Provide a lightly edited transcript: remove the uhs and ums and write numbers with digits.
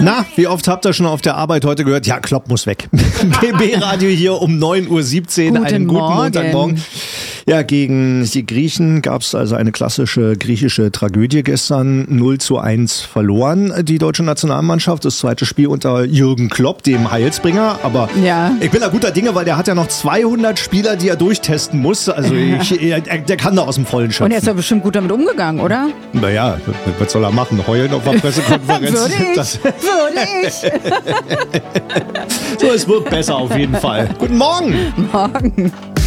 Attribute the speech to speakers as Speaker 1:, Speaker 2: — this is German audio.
Speaker 1: Na, wie oft habt ihr schon auf der Arbeit heute gehört? Ja, Klopp muss weg. BB-Radio hier um 9.17 Uhr. Einen guten Montagmorgen. Ja, gegen die Griechen gab es also eine klassische griechische Tragödie gestern. 0:1 verloren die deutsche Nationalmannschaft. Das zweite Spiel unter Jürgen Klopp, dem Heilsbringer. Aber ich bin da guter Dinge, weil der hat ja noch 200 Spieler, die er durchtesten muss. Also der kann da aus dem Vollen schöpfen.
Speaker 2: Und er ist doch bestimmt gut damit umgegangen, oder?
Speaker 1: Naja, was soll er machen? Heulen auf der Pressekonferenz?
Speaker 2: Würde ich.
Speaker 1: So, es wird besser auf jeden Fall. Guten Morgen.
Speaker 2: Morgen.